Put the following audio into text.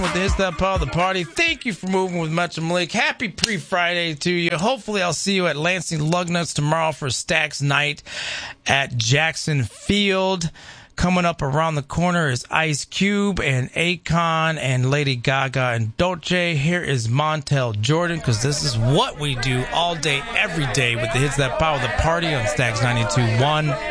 with the Hits That Power the Party. Thank you for moving with Much and Malik. Happy pre-Friday to you. Hopefully I'll see you at Lansing Lugnuts tomorrow for Stacks Night at Jackson Field. Coming up around the corner is Ice Cube and Akon and Lady Gaga and Dolce. Here is Montel Jordan, because this is what we do all day, every day with the Hits That Power the Party on Stacks 92.1.